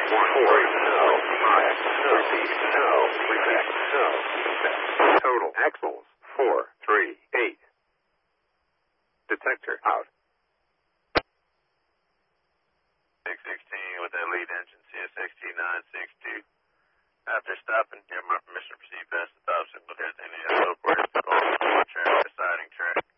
no. 5, no. Repeat, no. Repeat, no. Total axles, 4, 3, 8. Detector out. 616 with that lead engine, CS16 962. After stopping, you have my permission to proceed past the top signal here at the end of the airport. Call for traffic, deciding track.